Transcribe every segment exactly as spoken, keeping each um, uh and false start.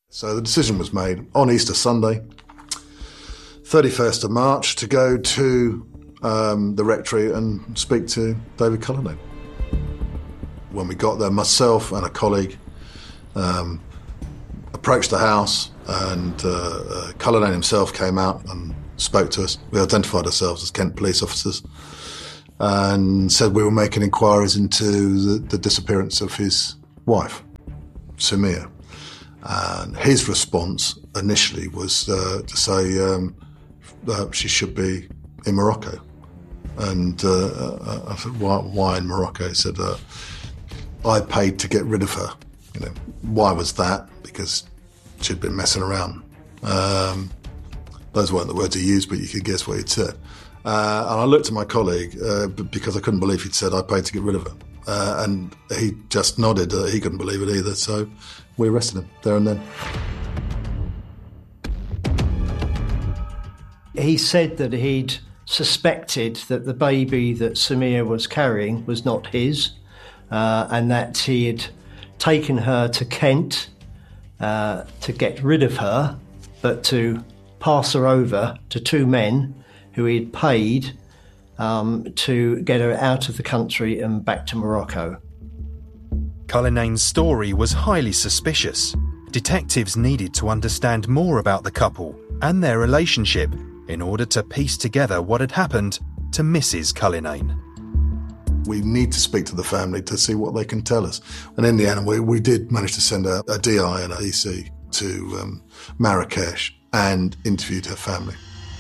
So the decision was made on Easter Sunday, thirty-first of March, to go to um, the rectory and speak to David Cullinane. When we got there, myself and a colleague um, approached the house, and uh, uh, Cullinane himself came out and spoke to us. We identified ourselves as Kent police officers and said we were making inquiries into the, the disappearance of his wife, Sumia. And his response initially was uh, to say um, uh, she should be in Morocco. And uh, I said, why, why in Morocco? He said, uh, I paid to get rid of her. You know, why was that? Because she'd been messing around. Um, those weren't the words he used, but you could guess what he'd said. Uh, and I looked at my colleague uh, because I couldn't believe he'd said, I paid to get rid of her. Uh, and he just nodded. Uh, he couldn't believe it either. So we arrested him there and then. He said that he'd suspected that the baby that Sumia was carrying was not his, uh, and that he had taken her to Kent uh, to get rid of her, but to pass her over to two men who he'd paid um, to get her out of the country and back to Morocco. Cullinane's story was highly suspicious. Detectives needed to understand more about the couple and their relationship in order to piece together what had happened to Missus Cullinane. We need to speak to the family to see what they can tell us. And in the end, we, we did manage to send a, a D I and a E C to um, Marrakesh and interviewed her family.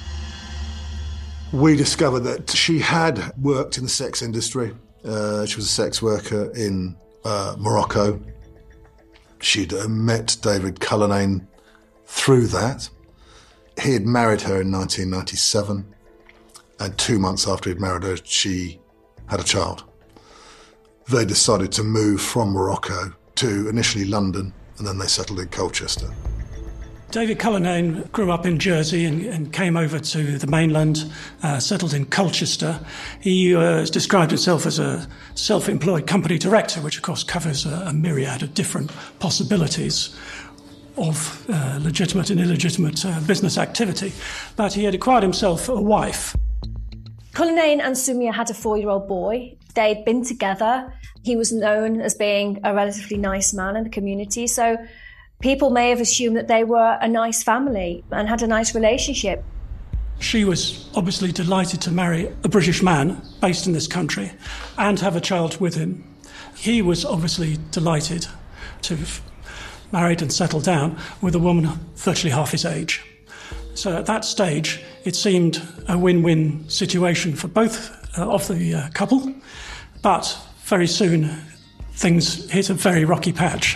We discovered that she had worked in the sex industry. Uh, she was a sex worker in uh, Morocco. She'd uh, met David Cullinane through that. He had married her in nineteen ninety-seven, and two months after he'd married her, she had a child. They decided to move from Morocco to initially London, and then they settled in Colchester. David Cullinane grew up in Jersey and, and came over to the mainland, uh, settled in Colchester. He uh, described himself as a self-employed company director, which of course covers a, a myriad of different possibilities of uh, legitimate and illegitimate uh, business activity. But he had acquired himself a wife. Cullinane and Sumia had a four-year-old boy. They'd been together. He was known as being a relatively nice man in the community, so people may have assumed that they were a nice family and had a nice relationship. She was obviously delighted to marry a British man based in this country and have a child with him. He was obviously delighted to have married and settled down with a woman virtually half his age. So at that stage, it seemed a win-win situation for both uh, of the uh, couple, but very soon things hit a very rocky patch.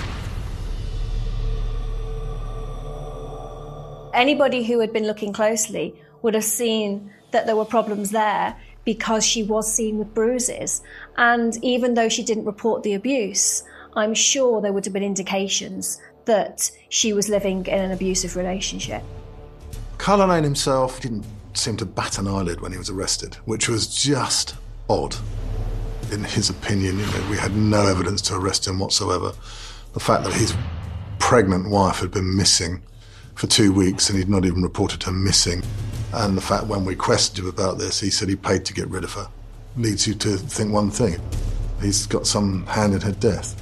Anybody who had been looking closely would have seen that there were problems there because she was seen with bruises. And even though she didn't report the abuse, I'm sure there would have been indications that she was living in an abusive relationship. Cullinane himself didn't seem to bat an eyelid when he was arrested, which was just odd. In his opinion, you know, we had no evidence to arrest him whatsoever. The fact that his pregnant wife had been missing for two weeks and he'd not even reported her missing, and the fact when we questioned him about this, he said he paid to get rid of her, leads you to think one thing: he's got some hand in her death.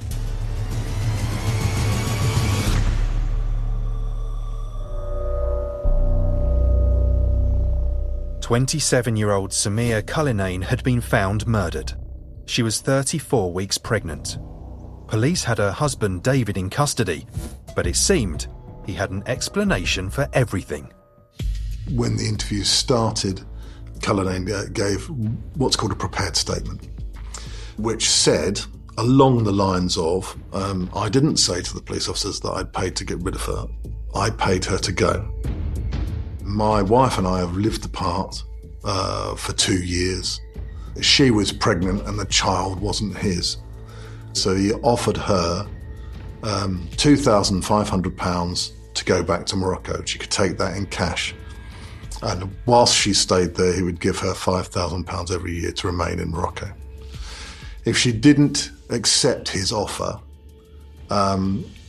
twenty-seven-year-old Sumia Cullinane had been found murdered. She was thirty-four weeks pregnant. Police had her husband David in custody, but it seemed he had an explanation for everything. When the interview started, Cullinane gave what's called a prepared statement, which said, along the lines of, um, I didn't say to the police officers that I'd paid to get rid of her. I paid her to go. My wife and I have lived apart uh, for two years. She was pregnant and the child wasn't his. So he offered her um, two thousand five hundred pounds to go back to Morocco. She could take that in cash. And whilst she stayed there, he would give her five thousand pounds every year to remain in Morocco. If she didn't accept his offer, um,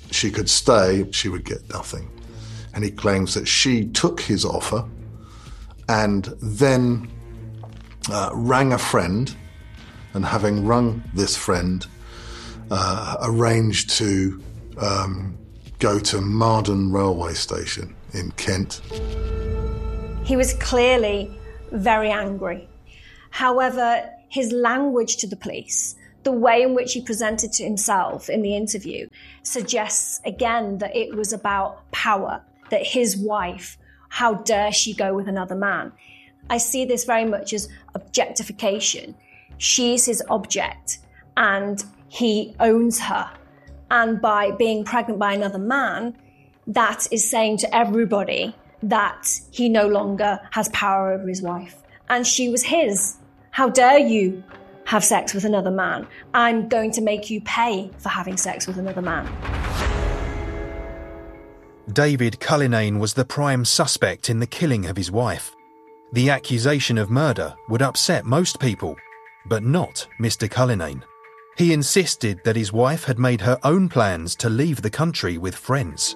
she could stay, she would get nothing. And he claims that she took his offer and then uh, rang a friend, and having rung this friend, uh, arranged to um, go to Marden railway station in Kent. He was clearly very angry. However, his language to the police, the way in which he presented to himself in the interview, suggests again that it was about power, that his wife, how dare she go with another man? I see this very much as objectification. She's his object and he owns her. And by being pregnant by another man, that is saying to everybody that he no longer has power over his wife. And she was his. How dare you have sex with another man? I'm going to make you pay for having sex with another man. David Cullinane was the prime suspect in the killing of his wife. The accusation of murder would upset most people, but not Mister Cullinane. He insisted that his wife had made her own plans to leave the country with friends.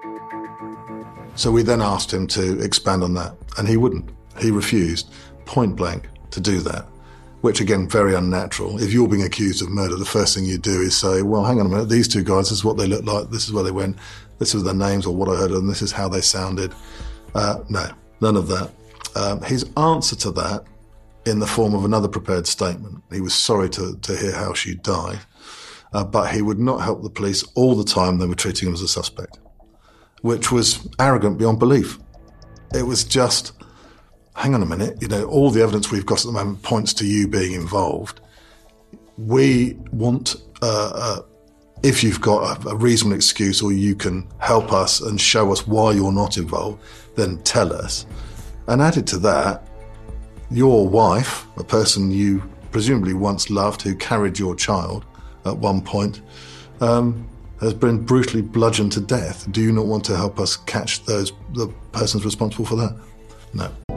So we then asked him to expand on that, and he wouldn't. He refused, point blank, to do that, which again, very unnatural. If you're being accused of murder, the first thing you do is say, well, hang on a minute, these two guys, this is what they look like, this is where they went, this was their names or what I heard of them, this is how they sounded. Uh, no, none of that. Um, his answer to that, in the form of another prepared statement, he was sorry to, to hear how she died, uh, but he would not help the police all the time they were treating him as a suspect, which was arrogant beyond belief. It was just, hang on a minute, you know, all the evidence we've got at the moment points to you being involved. We want, uh, uh, if you've got a, a reasonable excuse or you can help us and show us why you're not involved, then tell us. And added to that, your wife, a person you presumably once loved, who carried your child at one point, um, has been brutally bludgeoned to death. Do you not want to help us catch those the persons responsible for that? No.